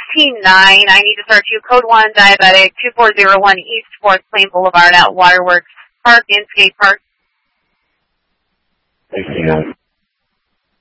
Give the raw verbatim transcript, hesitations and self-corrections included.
sixteen nine, I need to start you. Code one, diabetic, two four zero one East fourth Plain Boulevard at Waterworks Park in Skate Park. sixteen nine.